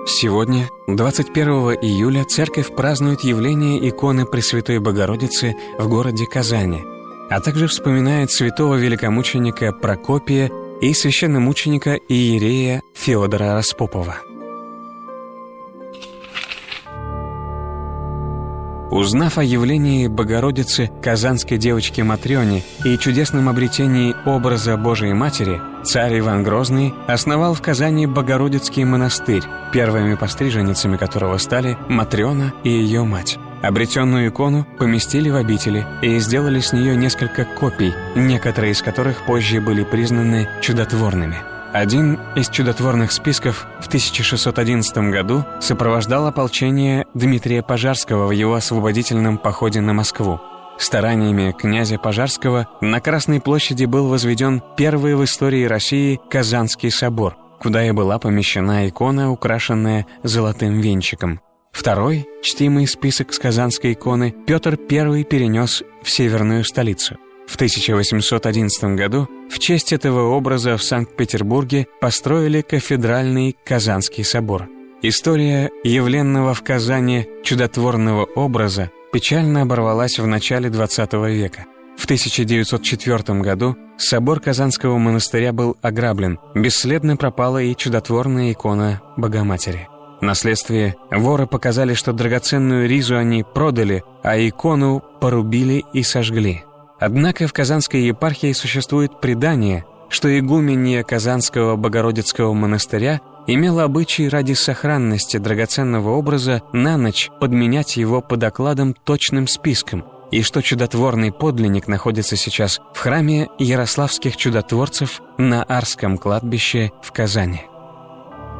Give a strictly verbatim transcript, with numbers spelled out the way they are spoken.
Сегодня, двадцать первого июля, церковь празднует явление иконы Пресвятой Богородицы в городе Казани, а также вспоминает святого великомученика Прокопия и священномученика иерея Феодора Распопова. Узнав о явлении Богородицы казанской девочки Матрёне и чудесном обретении образа Божией Матери, царь Иван Грозный основал в Казани Богородицкий монастырь, первыми постриженницами которого стали Матрёна и ее мать. Обретенную икону поместили в обители и сделали с нее несколько копий, некоторые из которых позже были признаны чудотворными. Один из чудотворных списков в тысяча шестьсот одиннадцатом году сопровождал ополчение Дмитрия Пожарского в его освободительном походе на Москву. Стараниями князя Пожарского на Красной площади был возведен первый в истории России Казанский собор, куда и была помещена икона, украшенная золотым венчиком. Второй, чтимый список с казанской иконы, Петр Первый перенес в северную столицу. В тысяча восемьсот одиннадцатом году в честь этого образа в Санкт-Петербурге построили кафедральный Казанский собор. История явленного в Казани чудотворного образа печально оборвалась в начале двадцатого века. В тысяча девятьсот четвёртом году собор Казанского монастыря был ограблен, бесследно пропала и чудотворная икона Богоматери. На следствии воры показали, что драгоценную ризу они продали, а икону порубили и сожгли. Однако в Казанской епархии существует предание, что игуменья Казанского Богородицкого монастыря имела обычай ради сохранности драгоценного образа на ночь подменять его по докладам точным списком, и что чудотворный подлинник находится сейчас в храме ярославских чудотворцев на Арском кладбище в Казани.